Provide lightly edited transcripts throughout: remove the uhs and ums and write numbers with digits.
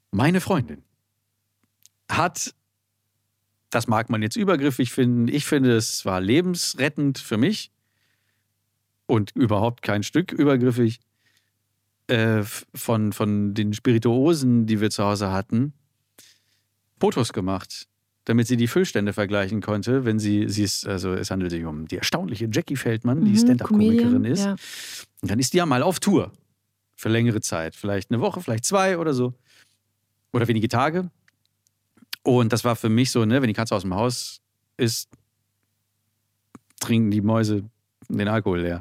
Meine Freundin hat, das mag man jetzt übergriffig finden, ich finde, es war lebensrettend für mich und überhaupt kein Stück übergriffig, von den Spirituosen, die wir zu Hause hatten, Fotos gemacht, damit sie die Füllstände vergleichen konnte, wenn es handelt sich um die erstaunliche Jackie Feldmann, die Stand-Up-Komikerin ist. Ja. Und dann ist die ja mal auf Tour für längere Zeit, vielleicht eine Woche, vielleicht 2 oder so. Oder wenige Tage. Und das war für mich so, ne, wenn die Katze aus dem Haus ist, trinken die Mäuse den Alkohol leer.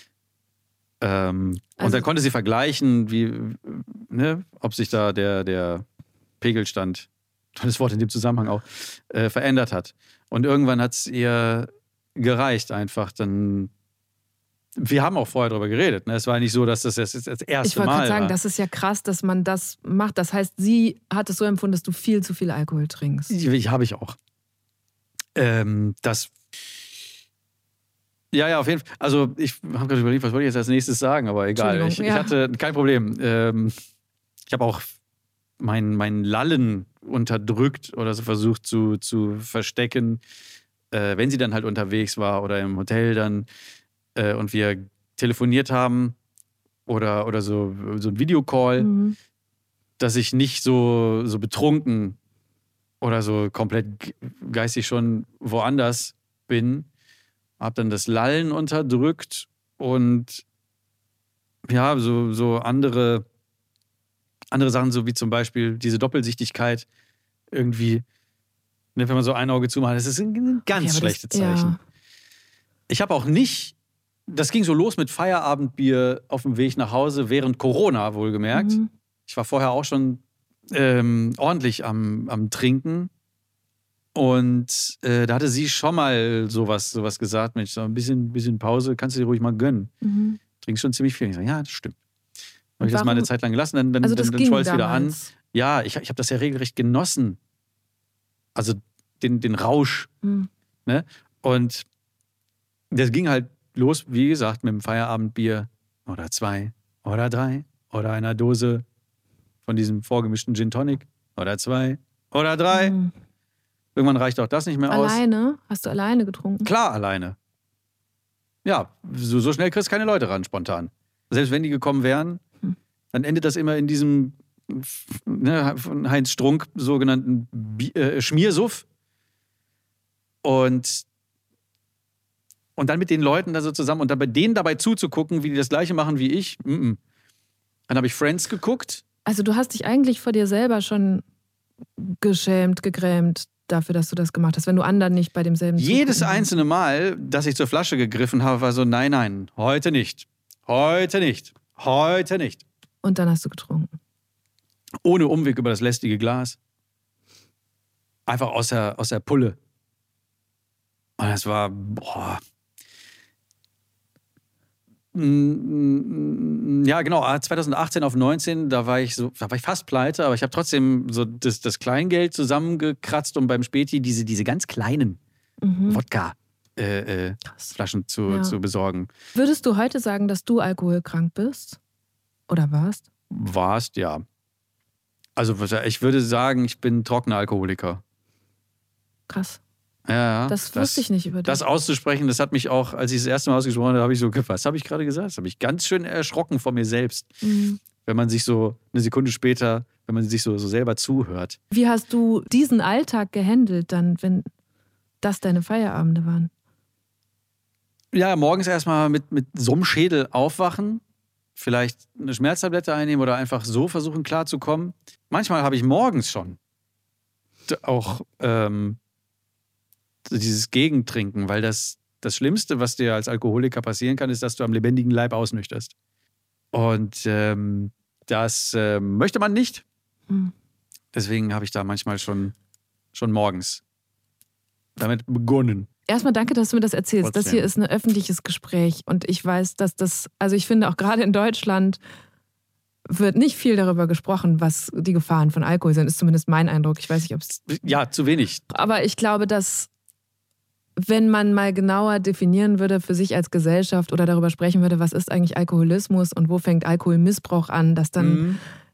Und dann konnte sie vergleichen, ob sich da der Pegelstand, tolles Wort in dem Zusammenhang auch, verändert hat. Und irgendwann hat es ihr gereicht einfach. Wir haben auch vorher darüber geredet. Ne? Es war nicht so, dass das das erste Mal war. Ich wollte gerade sagen, das ist ja krass, dass man das macht. Das heißt, sie hat es so empfunden, dass du viel zu viel Alkohol trinkst. Habe ich auch. Ja, auf jeden Fall. Also ich habe gerade überlegt, was wollte ich jetzt als nächstes sagen, aber egal. Ich hatte kein Problem. Ich habe auch mein Lallen unterdrückt oder so versucht zu verstecken, wenn sie dann halt unterwegs war oder im Hotel dann und wir telefoniert haben oder so ein Videocall, dass ich nicht so betrunken oder so komplett geistig schon woanders bin. Hab dann das Lallen unterdrückt und ja, so andere Sachen, so wie zum Beispiel diese Doppelsichtigkeit irgendwie, wenn man so ein Auge zumacht, das ist ein ganz schlechtes Zeichen. Ja. Ich habe auch nicht, das ging so los mit Feierabendbier auf dem Weg nach Hause, während Corona wohlgemerkt. Ich war vorher auch schon ordentlich am Trinken. Und da hatte sie schon mal sowas gesagt, Mensch, so ein bisschen Pause, kannst du dir ruhig mal gönnen. Trinkst schon ziemlich viel. Ich sage, ja, das stimmt. Habe ich das mal eine Zeit lang gelassen, dann schwoll es wieder an. Ja, ich habe das ja regelrecht genossen. Also den Rausch. Ne? Und das ging halt los, wie gesagt, mit dem Feierabendbier oder 2 oder 3 oder einer Dose von diesem vorgemischten Gin Tonic oder 2 oder 3. Irgendwann reicht auch das nicht mehr aus. Alleine? Hast du alleine getrunken? Klar, alleine. Ja, so schnell kriegst du keine Leute ran, spontan. Selbst wenn die gekommen wären, dann endet das immer in diesem von Heinz Strunk sogenannten Schmiersuff. Und dann mit den Leuten da so zusammen und dann bei denen dabei zuzugucken, wie die das Gleiche machen wie ich. Dann habe ich Friends geguckt. Also du hast dich eigentlich vor dir selber schon geschämt, gegrämt dafür, dass du das gemacht hast, wenn du anderen nicht bei demselben Jedes einzelne Mal, dass ich zur Flasche gegriffen habe, war so, nein, heute nicht. Heute nicht. Heute nicht. Und dann hast du getrunken. Ohne Umweg über das lästige Glas. Einfach aus der Pulle. Und das war, ja, genau, 2018 auf 19, da war ich fast pleite, aber ich habe trotzdem so das Kleingeld zusammengekratzt, um beim Späti diese ganz kleinen Wodka-Flaschen zu besorgen. Würdest du heute sagen, dass du alkoholkrank bist? Oder warst? Warst, ja. Also ich würde sagen, ich bin trockener Alkoholiker. Krass. Ja, das wusste ich nicht über dich. Das auszusprechen, das hat mich auch, als ich das erste Mal ausgesprochen habe, habe ich so, was habe ich gerade gesagt? Das habe ich ganz schön erschrocken vor mir selbst. Wenn man sich so eine Sekunde später, wenn man sich so selber zuhört. Wie hast du diesen Alltag gehandelt dann, wenn das deine Feierabende waren? Ja, morgens erstmal mit so einem Schädel aufwachen, vielleicht eine Schmerztablette einnehmen oder einfach so versuchen klarzukommen. Manchmal habe ich morgens schon auch dieses Gegentrinken, weil das Schlimmste, was dir als Alkoholiker passieren kann, ist, dass du am lebendigen Leib ausnüchterst. Und das möchte man nicht. Deswegen habe ich da manchmal schon morgens damit begonnen. Erstmal danke, dass du mir das erzählst. Das hier ist ein öffentliches Gespräch und ich weiß, dass also ich finde auch gerade in Deutschland wird nicht viel darüber gesprochen, was die Gefahren von Alkohol sind, ist zumindest mein Eindruck. Ich weiß nicht, ob es... Ja, zu wenig. Aber ich glaube, dass wenn man mal genauer definieren würde für sich als Gesellschaft oder darüber sprechen würde, was ist eigentlich Alkoholismus und wo fängt Alkoholmissbrauch an, dass dann